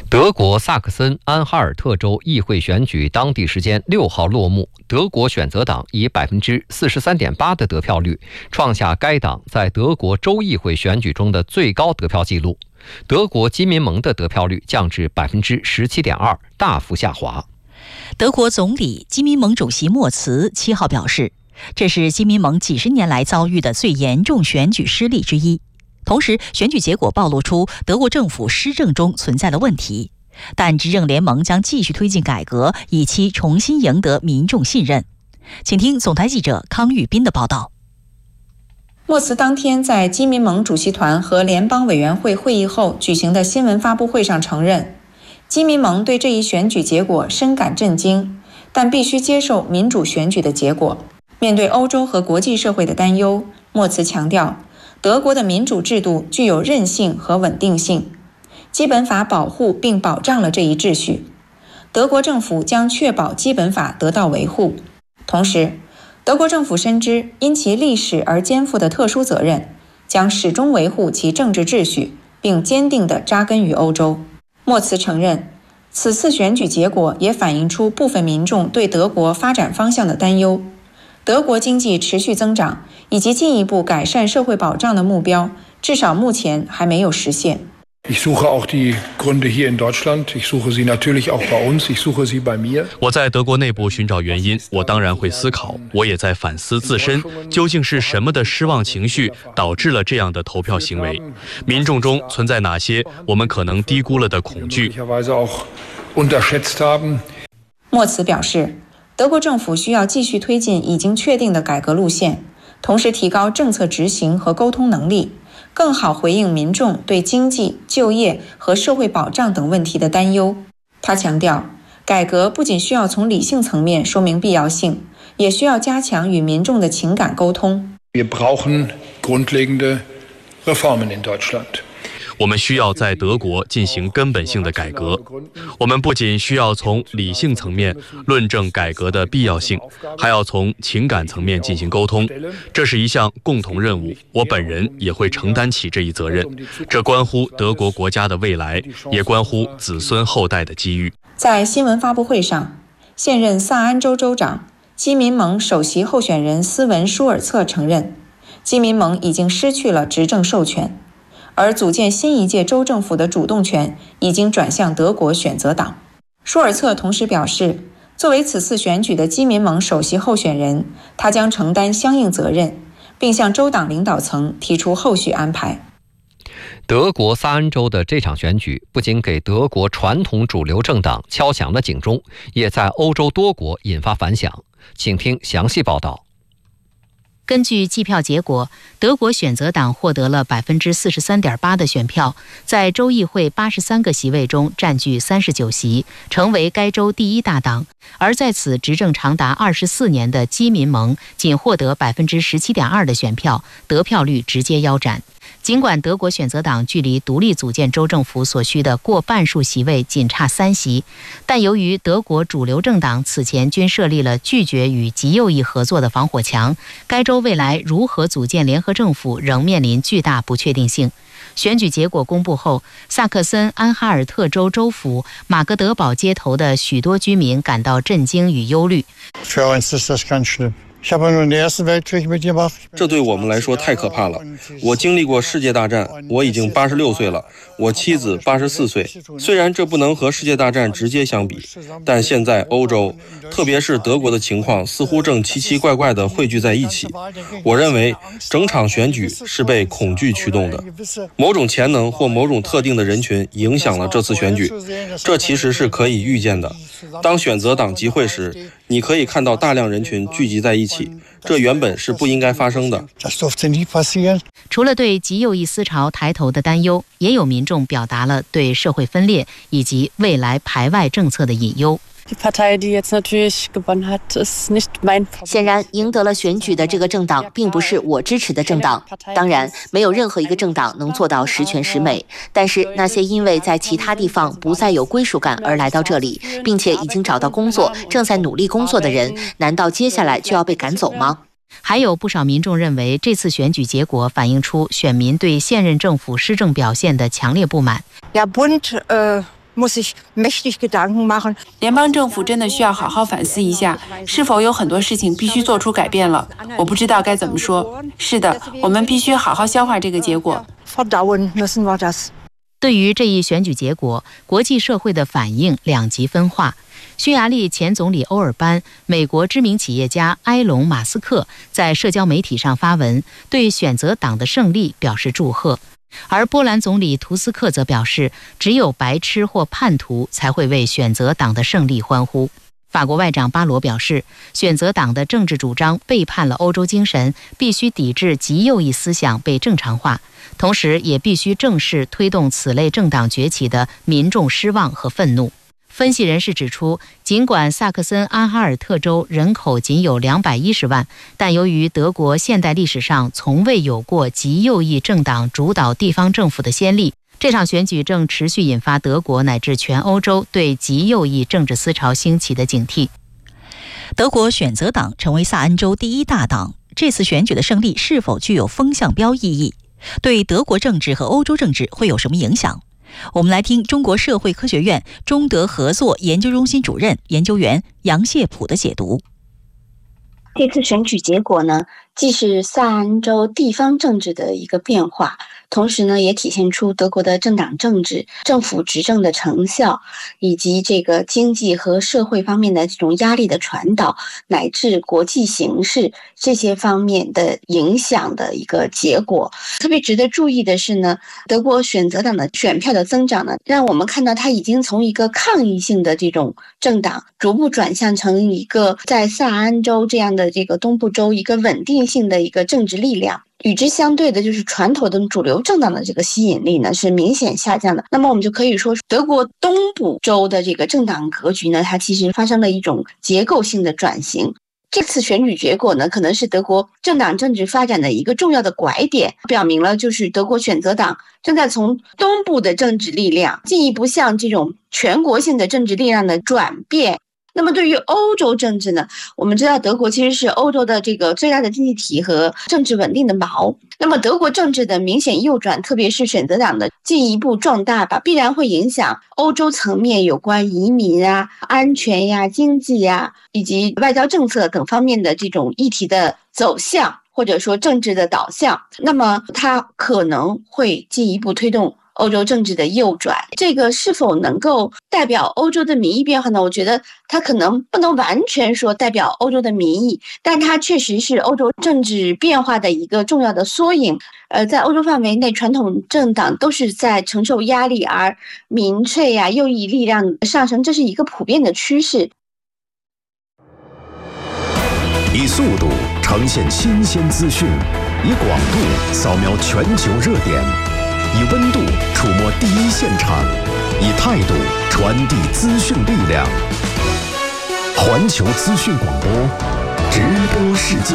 德国萨克森安哈尔特州议会选举当地时间6号落幕，德国选择党以43.8%的得票率，创下该党在德国州议会选举中的最高得票纪录。德国基民盟的得票率降至17.2%，大幅下滑。 德国总理基民盟主席默茨7号表示，这是基民盟几十年来遭遇的最严重选举失利之一。同时，选举结果暴露出德国政府施政中存在的问题，但执政联盟将继续推进改革，以期重新赢得民众信任。请听总台记者康玉斌的报道。 默茨当天在基民盟主席团和联邦委员会会议后举行的新闻发布会上承认，基民盟对这一选举结果深感震惊，但必须接受民主选举的结果。面对欧洲和国际社会的担忧，默茨强调，德国的民主制度具有韧性和稳定性，基本法保护并保障了这一秩序。德国政府将确保基本法得到维护。同时，德国政府深知因其历史而肩负的特殊责任，将始终维护其政治秩序，并坚定地扎根于欧洲。默茨承认，此次选举结果也反映出部分民众对德国发展方向的担忧。德国经济持续增长以及进一步改善社会保障的目标，至少目前还没有实现。 我在德国内部寻找原因，我当然会思考，我也在反思自身，究竟是什么的失望情绪导致了这样的投票行为？民众中存在哪些我们可能低估了的恐惧？ 默茨表示，德国政府需要继续推进已经确定的改革路线，同时提高政策执行和沟通能力，更好回应民众对经济、就业和社会保障等问题的担忧。他强调，改革不仅需要从理性层面说明必要性，也需要加强与民众的情感沟通。 我们需要在德国进行根本性的改革。我们不仅需要从理性层面论证改革的必要性，还要从情感层面进行沟通。这是一项共同任务，我本人也会承担起这一责任。这关乎德国国家的未来，也关乎子孙后代的机遇。 在新闻发布会上，现任萨安州州长、基民盟首席候选人斯文·舒尔策承认，基民盟已经失去了执政授权，而组建新一届州政府的主动权已经转向德国选择党。舒尔策同时表示，作为此次选举的基民盟首席候选人，他将承担相应责任，并向州党领导层提出后续安排。 德国萨恩州的这场选举不仅给德国传统主流政党敲响了警钟，也在欧洲多国引发反响。请听详细报道。 根据计票结果，德国选择党获得了43.8%的选票，在州议会83个席位中占据39席，成为该州第一大党。而在此执政长达24年的基民盟仅获得17.2%的选票，得票率直接腰斩。尽管德国选择党距离独立组建州政府所需的过半数席位仅差3席，但由于德国主流政党此前均设立了拒绝与极右翼合作的防火墙，该州未来如何组建联合政府仍面临巨大不确定性。选举结果公布后，萨克森安哈尔特州州府马格德堡街头的许多居民感到震惊与忧虑。 这对我们来说太可怕了。我经历过世界大战，我已经86岁了，我妻子84岁。虽然这不能和世界大战直接相比，但现在欧洲，特别是德国的情况似乎正奇奇怪怪地汇聚在一起。我认为整场选举是被恐惧驱动的，某种潜能或某种特定的人群影响了这次选举，这其实是可以预见的。当选择党集会时，你可以看到大量人群聚集在一起，这原本是不应该发生的。 除了对极右翼思潮抬头的担忧，也有民众表达了对社会分裂以及未来排外政策的隐忧。 显然，赢得了选举的这个政党并不是我支持的政党。当然，没有任何一个政党能做到十全十美。但是，那些因为在其他地方不再有归属感而来到这里，并且已经找到工作、正在努力工作的人，难道接下来就要被赶走吗？ 还有不少民众认为，这次选举结果反映出选民对现任政府施政表现的强烈不满。 联邦政府真的需要好好反思一下，是否有很多事情必须做出改变了。我不知道该怎么说。是的，我们必须好好消化这个结果。 对于这一选举结果，国际社会的反应两极分化。匈牙利前总理欧尔班、美国知名企业家埃隆·马斯克在社交媒体上发文，对选择党的胜利表示祝贺。而波兰总理图斯克则表示，只有白痴或叛徒才会为选择党的胜利欢呼。法国外长巴罗表示，选择党的政治主张背叛了欧洲精神，必须抵制极右翼思想被正常化，同时也必须正视推动此类政党崛起的民众失望和愤怒。分析人士指出，尽管萨克森安哈尔特州人口仅有210万，但由于德国现代历史上从未有过极右翼政党主导地方政府的先例，这场选举正持续引发德国乃至全欧洲对极右翼政治思潮兴起的警惕。 德国选择党成为萨恩州第一大党，这次选举的胜利是否具有风向标意义？对德国政治和欧洲政治会有什么影响？我们来听中国社会科学院中德合作研究中心主任研究员杨谢普的解读。 这次选举结果呢，既是萨恩州地方政治的一个变化，同时呢，也体现出德国的政党政治、政府执政的成效，以及这个经济和社会方面的这种压力的传导，乃至国际形势这些方面的影响的一个结果。特别值得注意的是呢，德国选择党的选票的增长呢，让我们看到它已经从一个抗议性的这种政党，逐步转向成一个在萨恩州这样的这个东部州一个稳定性的一个政治力量。与之相对的就是传统的主流政党的这个吸引力呢是明显下降的。那么我们就可以说，德国东部州的这个政党格局呢，它其实发生了一种结构性的转型。这次选举结果呢，可能是德国政党政治发展的一个重要的拐点，表明了就是德国选择党正在从东部的政治力量进一步向这种全国性的政治力量的转变。那么对于欧洲政治呢，我们知道德国其实是欧洲的这个最大的经济体和政治稳定的锚。那么德国政治的明显右转，特别是选择党的进一步壮大吧，必然会影响欧洲层面有关移民啊、安全呀、经济呀以及外交政策等方面的这种议题的走向，或者说政治的导向。那么它可能会进一步推动欧洲政治的右转。这个是否能够代表欧洲的民意变化呢？我觉得它可能不能完全说代表欧洲的民意，但它确实是欧洲政治变化的一个重要的缩影。在欧洲范围内，传统政党都是在承受压力，而民粹呀、右翼力量上升，这是一个普遍的趋势。 以速度呈现新鲜资讯，以广度扫描全球热点，以温度触摸第一现场，以态度传递资讯力量。环球资讯广播，直播世界。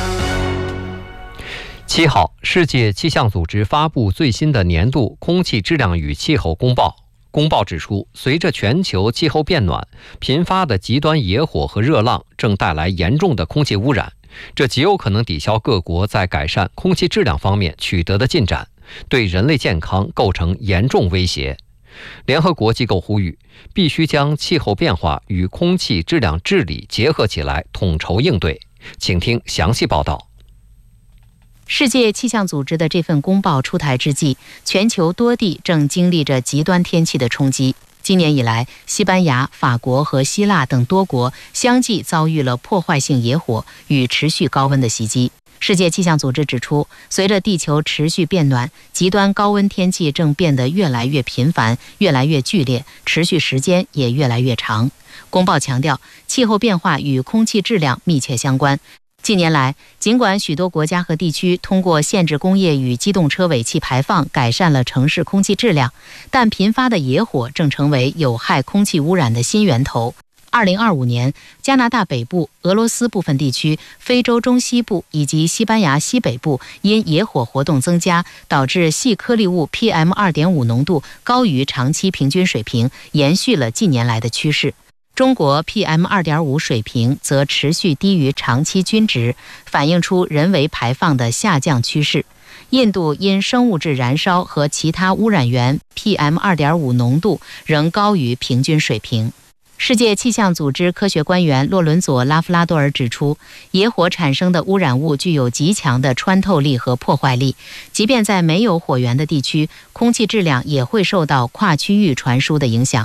7号，世界气象组织发布最新的年度空气质量与气候公报。公报指出，随着全球气候变暖，频发的极端野火和热浪正带来严重的空气污染，这极有可能抵消各国在改善空气质量方面取得的进展，对人类健康构成严重威胁。联合国机构呼吁，必须将气候变化与空气质量治理结合起来，统筹应对。请听详细报道。 世界气象组织的这份公报出台之际，全球多地正经历着极端天气的冲击。今年以来，西班牙、法国和希腊等多国相继遭遇了破坏性野火与持续高温的袭击。世界气象组织指出，随着地球持续变暖，极端高温天气正变得越来越频繁、越来越剧烈，持续时间也越来越长。公报强调，气候变化与空气质量密切相关。近年来，尽管许多国家和地区通过限制工业与机动车尾气排放改善了城市空气质量，但频发的野火正成为有害空气污染的新源头。2025年，加拿大北部、俄罗斯部分地区、非洲中西部以及西班牙西北部因野火活动增加，导致细颗粒物 PM2.5 浓度高于长期平均水平，延续了近年来的趋势。中国 PM2.5 水平则持续低于长期均值，反映出人为排放的下降趋势。 印度因生物质燃烧和其他污染源 PM2.5 浓度仍高于平均水平。世界气象组织科学官员洛伦佐·拉夫拉多尔指出，野火产生的污染物具有极强的穿透力和破坏力，即便在没有火源的地区，空气质量也会受到跨区域传输的影响。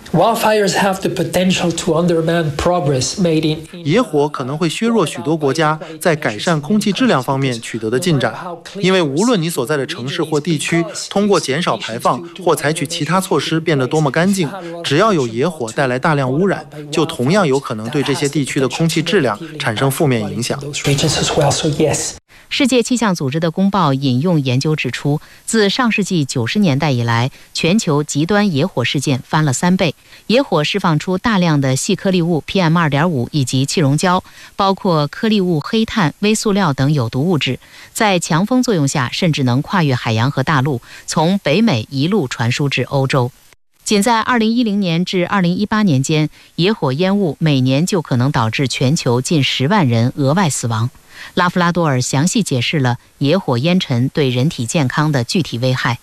野火可能会削弱许多国家在改善空气质量方面取得的进展，因为无论你所在的城市或地区通过减少排放或采取其他措施变得多么干净，只要有野火带来大量污染，就同样有可能对这些地区的空气质量产生负面影响。 世界气象组织的公报引用研究指出，自上世纪90年代以来，全球极端野火事件翻了3倍。野火释放出大量的细颗粒物 PM2.5 以及气溶胶，包括颗粒物黑碳、微塑料等有毒物质，在强风作用下，甚至能跨越海洋和大陆，从北美一路传输至欧洲。仅在2010年至2018年间，野火烟雾每年就可能导致全球近10万人额外死亡。拉夫拉多尔详细解释了野火烟尘对人体健康的具体危害。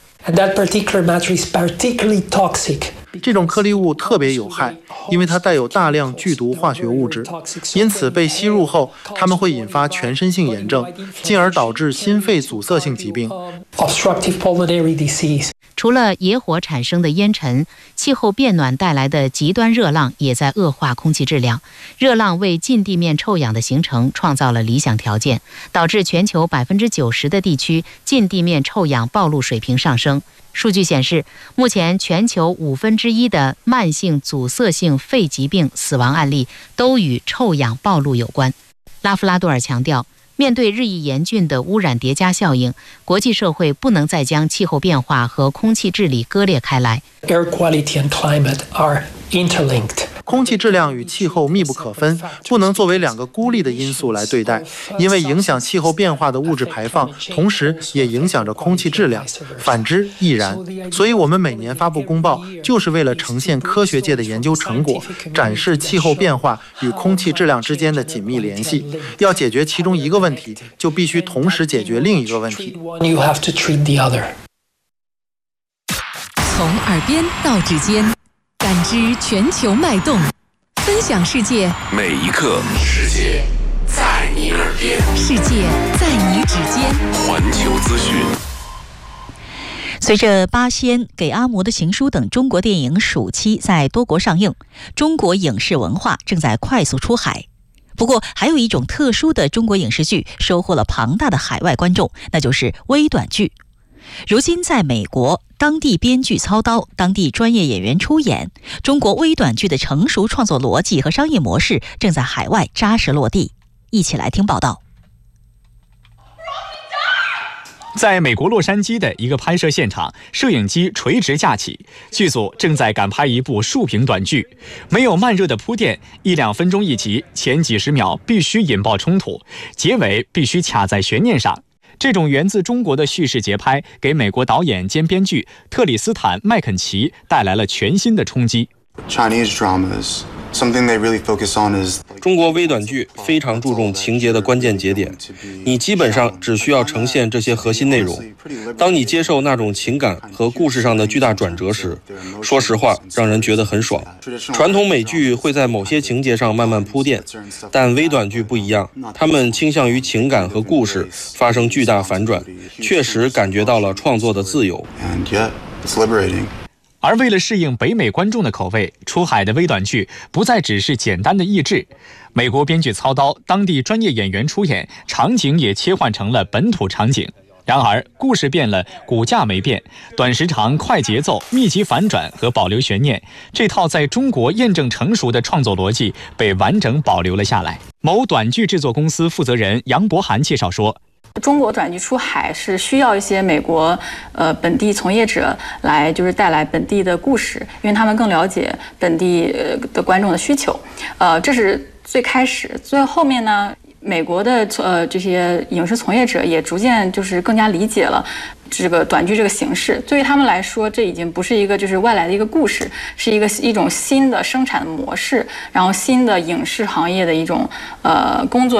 这种颗粒物特别有害，因为它带有大量剧毒化学物质，因此被吸入后，它们会引发全身性炎症，进而导致心肺阻塞性疾病。 除了野火产生的烟尘，气候变暖带来的极端热浪也在恶化空气质量。热浪为近地面臭氧的形成创造了理想条件，导致全球90%的地区近地面臭氧暴露水平上升。数据显示，目前全球1/5的慢性阻塞性肺疾病死亡案例都与臭氧暴露有关。拉夫拉多尔强调，面对日益严峻的污染叠加效应，国际社会不能再将气候变化和空气治理割裂开来。 Air quality and climate are interlinked. 空气质量与气候密不可分，不能作为2个孤立的因素来对待，因为影响气候变化的物质排放，同时也影响着空气质量，反之亦然。所以我们每年发布公报，就是为了呈现科学界的研究成果，展示气候变化与空气质量之间的紧密联系。要解决其中一个问题，就必须同时解决另一个问题。 从耳边到指尖，感知全球脉动，分享世界每一刻，世界在你耳边， 世界在你指尖。 环球资讯。 随着《八仙》《给阿嬷的情书》等中国电影暑期在多国上映，中国影视文化正在快速出海。不过，还有一种特殊的中国影视剧收获了庞大的海外观众，那就是微短剧。如今，在美国，当地编剧操刀，当地专业演员出演，中国微短剧的成熟创作逻辑和商业模式正在海外扎实落地。一起来听报道。 在美国洛杉矶的一个拍摄现场，摄影机垂直架起，剧组正在赶拍一部竖屏短剧，没有慢热的铺垫，1-2分钟一集，前几十秒必须引爆冲突，结尾必须卡在悬念上。这种源自中国的叙事节拍，给美国导演兼编剧特里斯坦·麦肯齐带来了全新的冲击。 中国微短剧非常注重情节的关键节点，你基本上只需要呈现这些核心内容。当你接受那种情感和故事上的巨大转折时，说实话，让人觉得很爽。传统美剧会在某些情节上慢慢铺垫，但微短剧不一样，他们倾向于情感和故事发生巨大反转，确实感觉到了创作的自由。 而为了适应北美观众的口味，出海的微短剧不再只是简单的译制，美国编剧操刀，当地专业演员出演，场景也切换成了本土场景。然而，故事变了，骨架没变，短时长、快节奏、密集反转和保留悬念，这套在中国验证成熟的创作逻辑被完整保留了下来。某短剧制作公司负责人杨博涵介绍说， 中国短剧出海是需要一些美国本地从业者来带来本地的故事，因为他们更了解本地的观众的需求。这是最开始，最后面呢，美国的这些影视从业者也逐渐更加理解了这个短剧这个形式。对于他们来说，这已经不是一个外来的一个故事，是一种新的生产模式，然后新的影视行业的一种工作